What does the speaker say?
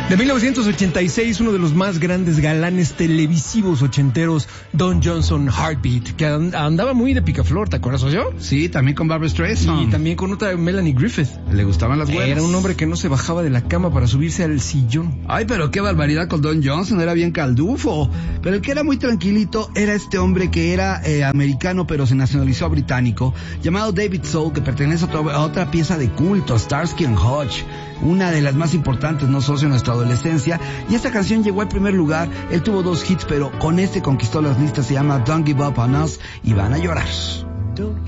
De 1986, uno de los más grandes galanes televisivos ochenteros, Don Johnson, Heartbeat, que andaba muy de picaflor, ¿te acuerdas yo? Sí, también con Barbra Streisand. Y también con otra, Melanie Griffith. Le gustaban las güeras. Era un hombre que no se bajaba de la cama para subirse al sillón. Ay, pero qué barbaridad con Don Johnson, era bien caldufo. Pero el que era muy tranquilito era este hombre que era americano, pero se nacionalizó británico, llamado David Soul, que pertenece a otra pieza de culto, Starsky and Hutch, una de las más importantes, no socio, en nuestra adolescencia, y esta canción llegó al primer lugar. Él tuvo 2 hits, pero con este conquistó las listas. Se llama Don't Give Up on Us, y van a llorar.